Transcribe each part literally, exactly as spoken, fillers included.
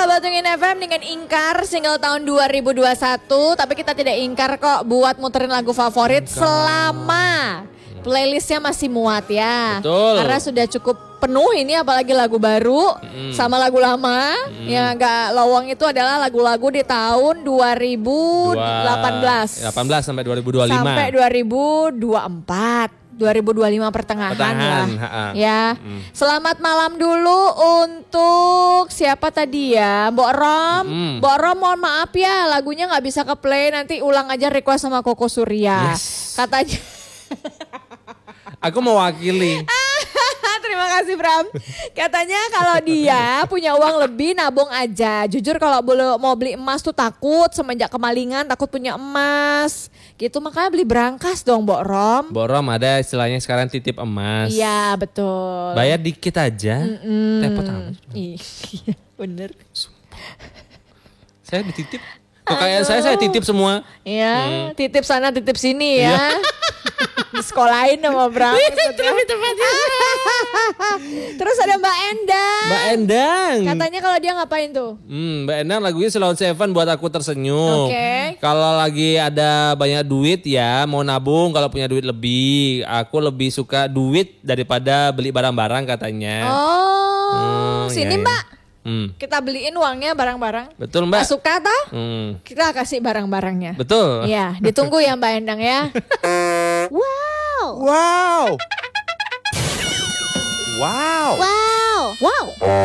sahabat Tungin F M dengan ingkar single tahun dua ribu dua puluh satu. Tapi kita tidak ingkar kok buat muterin lagu favorit selama playlistnya masih muat ya. Betul. Karena sudah cukup penuh ini, apalagi lagu baru mm. sama lagu lama. mm. Yang agak lowong itu adalah lagu-lagu di tahun dua ribu delapan belas delapan belas sampai dua ribu dua puluh lima sampai dua ribu dua puluh empat dua ribu dua puluh lima pertengahan, pertengahan lah ya. mm. Selamat malam dulu untuk siapa tadi ya, Mbok Rom. mm. Mbok Rom mohon maaf ya, lagunya gak bisa ke play, nanti ulang aja request sama Koko Surya. Yes. Katanya aku mewakili. Terima kasih Bram. Katanya kalau dia punya uang lebih nabung aja. Jujur kalau mau beli emas tuh takut, semenjak kemalingan takut punya emas. Gitu makanya beli berangkas dong Mbok Rom. Mbok Rom ada istilahnya sekarang titip emas. Iya betul. Bayar dikit aja. Mm-mm. Repot amat. Iya bener. Saya dititip. Kekayaan saya saya titip semua. Iya, hmm. titip sana titip sini ya. Disekolahin sama Bram. Terus ada Mbak Endang. Mbak Endang. Katanya kalau dia ngapain tuh? Hmm, Mbak Endang lagunya Slow Seven buat aku tersenyum. Oke. Okay. Kalau lagi ada banyak duit ya, mau nabung kalau punya duit lebih. Aku lebih suka duit daripada beli barang-barang katanya. Oh, hmm, sini ya, Mbak. Ya. Hmm. Kita beliin uangnya barang-barang. Betul Mbak. Mbak suka toh? Hmm. Kita kasih barang-barangnya. Betul. Iya, ditunggu ya Mbak Endang ya. Wow. Wow. Wow. Wow. Wow.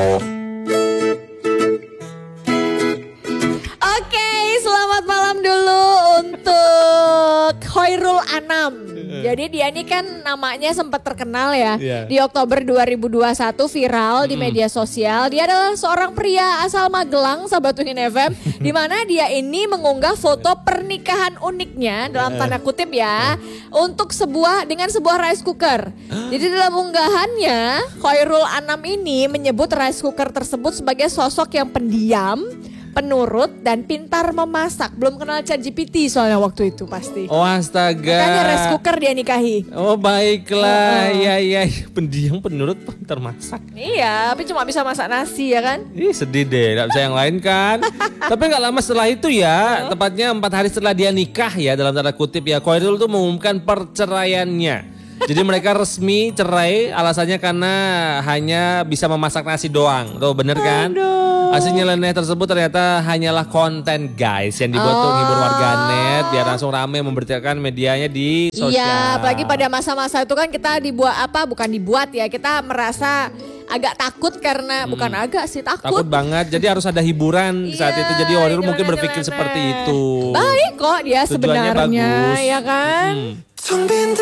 Oke, selamat malam dulu untuk Khairul Anam. Jadi dia ini kan namanya sempat terkenal ya. Yeah. Di Oktober dua ribu dua puluh satu viral mm. di media sosial. Dia adalah seorang pria asal Magelang, sahabat Tungin F M. Di mana dia ini mengunggah foto pernikahan uniknya dalam tanda kutip ya, untuk sebuah dengan sebuah rice cooker. Jadi dalam unggahannya Khairul Anam ini menyebut rice cooker tersebut sebagai sosok yang pendiam, penurut dan pintar memasak. Belum kenal ChatGPT soalnya waktu itu pasti. Oh astaga. Makanya rice cooker dia nikahi. Oh baiklah. Iya iya. Pendiam, penurut, pintar masak. Iya, tapi cuma bisa masak nasi ya kan. Ih sedih deh, gak bisa yang lain kan. Tapi gak lama setelah itu ya, tepatnya empat hari setelah dia nikah ya, dalam tanda kutip ya, Khairul tuh mengumumkan perceraiannya. Jadi mereka resmi cerai, alasannya karena hanya bisa memasak nasi doang. Tuh bener kan? Aduh. Hasil nyeleneh tersebut ternyata hanyalah konten guys yang dibuat untuk oh. menghibur warganet biar langsung rame memberitakan medianya di sosial. Iya, apalagi pada masa-masa itu kan kita dibuat apa? Bukan dibuat ya, kita merasa agak takut karena hmm. bukan agak sih takut. Takut banget. Jadi harus ada hiburan di saat iya, itu. Jadi Khairul mungkin berpikir seperti itu. Baik kok dia tujuannya sebenarnya, bagus. ya kan? Hmm.